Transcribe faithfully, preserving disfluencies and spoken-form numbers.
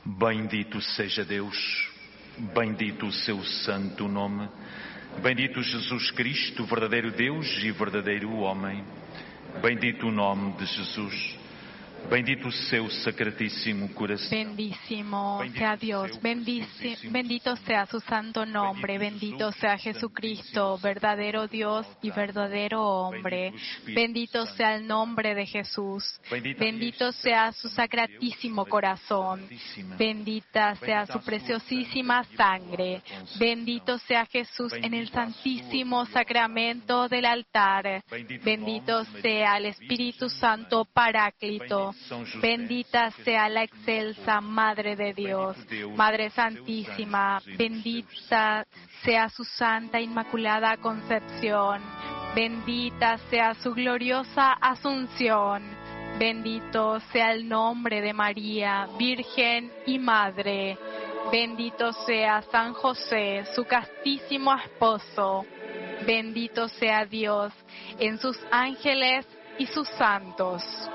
Bendito seja Deus, bendito o seu santo nome, bendito Jesus Cristo, verdadeiro Deus e verdadeiro homem, bendito o nome de Jesus, bendito o seu sacratíssimo coração. Bendísimo sea Dios, bendici, bendito sea su santo nombre, bendito sea Jesucristo, verdadero Dios y verdadero hombre, bendito sea el nombre de Jesús, bendito sea su sacratísimo corazón, bendita sea su preciosísima sangre, bendito sea Jesús en el santísimo sacramento del altar, bendito sea el Espíritu Santo Paráclito, bendita sea la excelsa Madre de Dios, Madre Santísima, bendita sea su Santa Inmaculada Concepción, bendita sea su gloriosa Asunción, bendito sea el nombre de María, Virgen y Madre, bendito sea San José, su castísimo esposo, bendito sea Dios en sus ángeles y sus santos.